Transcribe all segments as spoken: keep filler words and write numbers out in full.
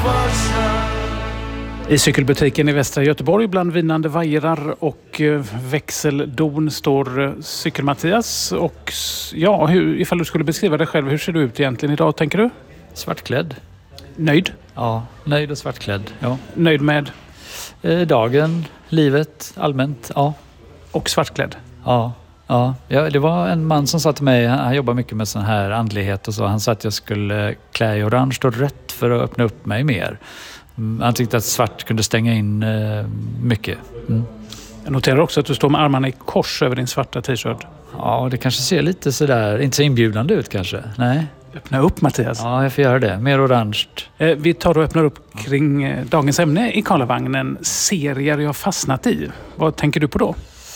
I cykelbutiken i Västra Göteborg bland vinnande vajrar och växeldon står Cykel-Mattias. Och ja, hur, ifall du skulle beskriva dig själv, hur ser du ut egentligen idag, tänker du? Svartklädd. Nöjd? Ja, nöjd och svartklädd. Ja. Nöjd med? Eh, dagen, livet, allmänt, ja. Och svartklädd? Ja, ja. ja. Det var en man som sa till mig, han, han jobbar mycket med sån här andlighet och så. Han sa att jag skulle klä i orange och rött för att öppna upp mig mer. Han tyckte att svart kunde stänga in eh, mycket. Mm. Jag noterar också att du står med armarna i kors över din svarta t-shirt. Ja, det kanske ser lite sådär, inte så inbjudande ut kanske. Nej. Öppna upp, Mattias. Ja, jag får göra det. Mer orange. Eh, vi tar och öppnar upp kring eh, dagens ämne i Karlavagnen. Serier jag fastnat i. Vad tänker du på då?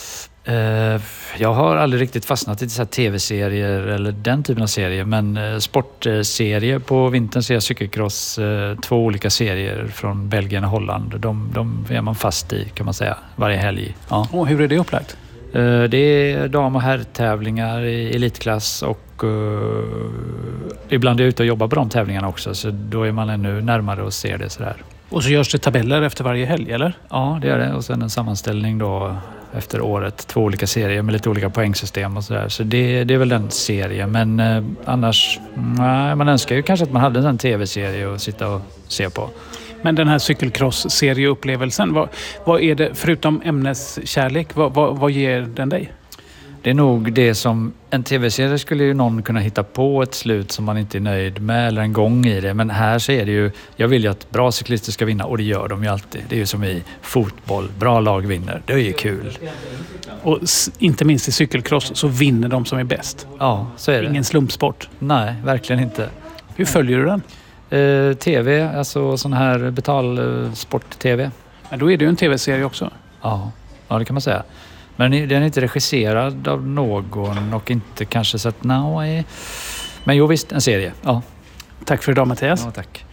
Eh, jag har aldrig riktigt fastnat i så här tv-serier eller den typen av serier. Men eh, sportserier på vintern ser jag cykelcross. Eh, två olika serier från Belgien och Holland. De, de är man fast i, kan man säga, varje helg. Ja. Och hur är det upplagt? Eh, det är dam- och herrtävlingar i elitklass och eh, ibland är jag ute och jobbar på de tävlingarna också. Så då är man ännu närmare och ser det sådär. Och så görs det tabeller efter varje helg, eller? Ja, det är det. Och sen en sammanställning då efter året. Två olika serier med lite olika poängsystem och sådär. Så det, det är väl den serien. Men eh, annars, nej, man önskar ju kanske att man hade en sån tv-serie att sitta och se på. Men den här cykelcross-serieupplevelsen, vad, vad är det, förutom ämneskärlek, vad, vad, vad ger den dig? Det är nog det som en tv-serie skulle ju någon kunna hitta på ett slut som man inte är nöjd med eller en gång i det. Men här så är det ju, jag vill ju att bra cyklister ska vinna och det gör de ju alltid. Det är ju som i fotboll, bra lag vinner. Det är ju kul. Och inte minst i cykelcross så vinner de som är bäst. Ja, så är det. Ingen slumpsport. Nej, verkligen inte. Hur följer du den? Eh, tv, alltså sån här betalsport-tv. Men då är det ju en tv-serie också. Ja, ja, det kan man säga. Men den är inte regisserad av någon och inte kanske sett now. Men jo visst, en serie. Ja. Tack för idag, Mattias. Ja, tack.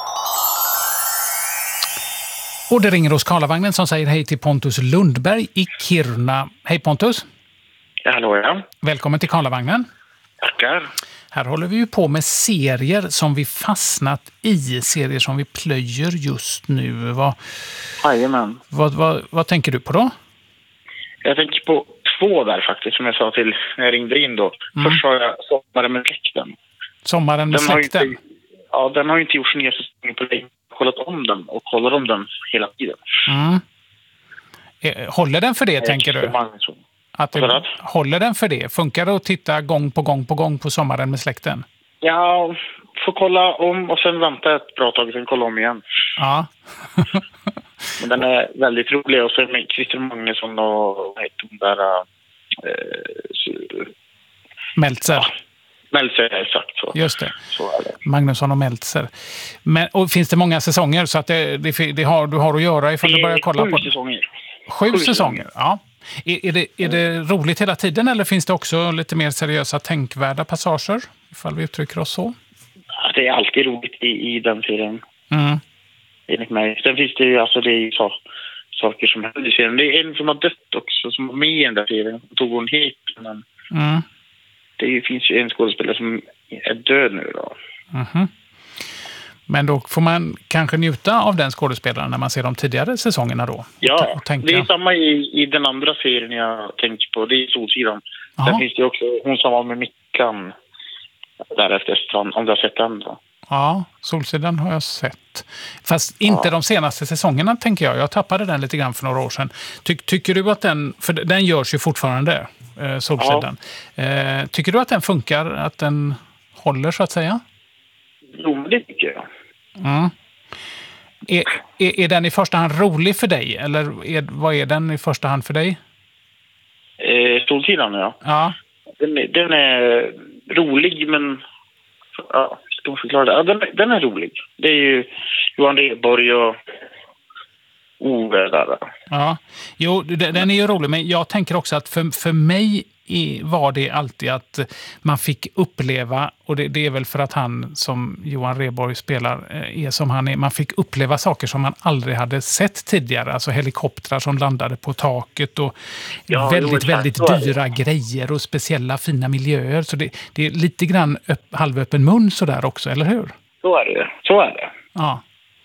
Och det ringer hos Karlavagnen som säger hej till Pontus Lundberg i Kiruna. Hej Pontus. Ja, hallå ja. Välkommen till Karlavagnen. Tackar. Här håller vi ju på med serier som vi fastnat i. Serier som vi plöjer just nu. Vad, Jajamän. vad, vad, vad tänker du på då? Jag tänker på två där faktiskt, som jag sa till när jag ringde in då. Mm. Först har jag Sommaren med släkten. Sommaren med den släkten? Inte, ja, den har ju inte gjort sin nya säsong på dig. Kollat om den och kollar om den hela tiden. Mm. Håller den för det, jag tänker du? Att det, håller den för det? Funkar det att titta gång på gång på gång på Sommaren med släkten? Ja, får kolla om och sen vänta ett bra tag och sen kolla om igen. Ja. Men den är väldigt rolig och så är med Christer Magnusson och vad heter de där... Eh, Meltzer. Ja, Meltzer, exakt så. Just det. Så är det. Magnusson och Meltzer. Men, och finns det många säsonger så att det, det, det har, du har att göra ifall du börjar kolla sju på... Säsonger. Sju, sju säsonger, ja. Är, är, det, är det roligt hela tiden eller finns det också lite mer seriösa tänkvärda passager? Ifall vi uttrycker oss så. Ja, det är alltid roligt i, i den serien. Mm. Enligt mig. Sen finns det ju, alltså det är ju så, saker som händer i serien. Det är en som har dött också, som var med i den där serien. Tog hon hit, men mm. det finns ju en skådespelare som är död nu då. Mm-hmm. Men då får man kanske njuta av den skådespelaren när man ser de tidigare säsongerna då? Ja, och tänka... det är samma i, i den andra serien jag tänkte på. Det är Solsidan. Sen finns det också hon som var med Mickan därefter, om du har sett den då. Ja, Solsidan har jag sett. Fast inte ja. de senaste säsongerna tänker jag. Jag tappade den lite grann för några år sedan. Ty, tycker du att den, för den görs ju fortfarande, eh, Solsidan. Ja. Eh, tycker du att den funkar, att den håller så att säga? Jo, men det tycker jag. Mm. Är, är, är den i första hand rolig för dig? Eller är, vad är den i första hand för dig? Eh, Solsidan, ja. Ja. Den, den är rolig, men... Ja, ska man förklara det? Ja, den, den är rolig. Det är ju Johan Rheborg och Ove där. Ja, jo, den är ju rolig. Men jag tänker också att för, för mig var det alltid att man fick uppleva, och det, det är väl för att han som Johan Rheborg spelar är som han är, man fick uppleva saker som man aldrig hade sett tidigare, alltså helikoptrar som landade på taket och ja, väldigt, jo, väldigt dyra grejer och speciella fina miljöer, så det, det är lite grann upp, halvöppen mun sådär också, eller hur? Så är det, så är det. Ja.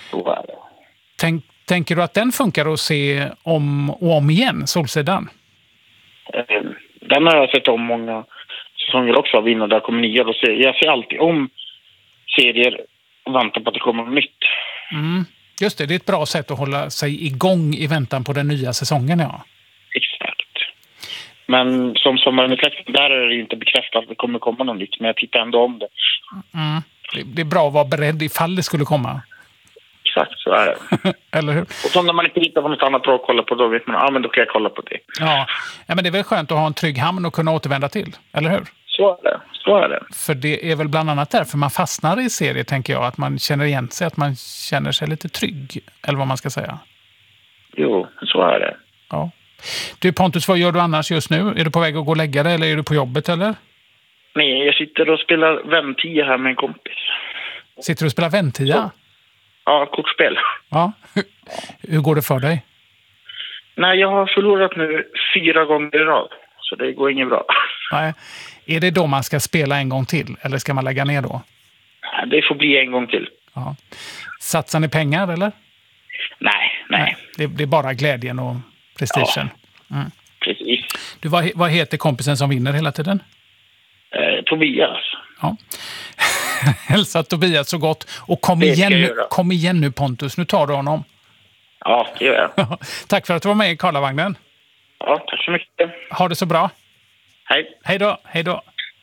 Så är det. Tänk, tänker du att den funkar att se om och om igen, Solsidan? Eh, Den har jag sett om många säsonger också av innan det kommer nya. Då ser, jag ser alltid om serier och väntar på att det kommer något nytt. Mm. Just det, det är ett bra sätt att hålla sig igång i väntan på den nya säsongen, ja. Exakt. Men som Sommaren i trädgården, där är det inte bekräftat att det kommer komma något nytt. Men jag tittar ändå om det. Mm. Det, det är bra att vara beredd ifall det skulle komma. Exakt, så är det. Eller hur? Och så när man inte hittar på något annat bra att kolla på, då vet man, ja men då kan jag kolla på det. Ja. Ja, men det är väl skönt att ha en trygg hamn och kunna återvända till, eller hur? Så är det, så är det. För det är väl bland annat därför man fastnar i serier, tänker jag. Att man känner igen sig, att man känner sig lite trygg. Eller vad man ska säga. Jo, så är det. Ja. Du Pontus, vad gör du annars just nu? Är du på väg att gå och lägga dig eller är du på jobbet, eller? Nej, jag sitter och spelar väntia här med en kompis. Sitter du och spelar väntia? Ja, kortspel. Ja. Hur går det för dig? Nej, jag har förlorat nu fyra gånger i rad. Så det går inget bra. Nej. Är det då man ska spela en gång till? Eller ska man lägga ner då? Det får bli en gång till. Ja. Satsar ni pengar, eller? Nej, nej. nej. Det, det är bara glädjen och prestigen. Ja, mm. precis. Du, vad, vad heter kompisen som vinner hela tiden? Eh, Tobias. Ja. Hälsa Tobias så gott. Och kom igen, nu, kom igen nu Pontus, nu tar du honom. Ja, det gör jag. Tack för att du var med i Karlavagnen. Ja, tack så mycket. Ha det så bra. Hej. Hej då, hej då.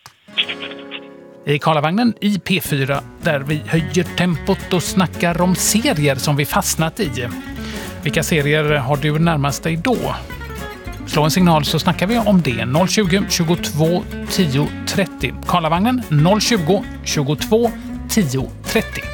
I Karlavagnen i P fyra, där vi höjer tempot och snackar om serier som vi fastnat i. Vilka serier har du närmast dig då? Slå en signal så snackar vi om det. noll tjugo, tjugotvå, tio, trettio. Karlavagnen noll tjugo, tjugotvå, tio, trettio.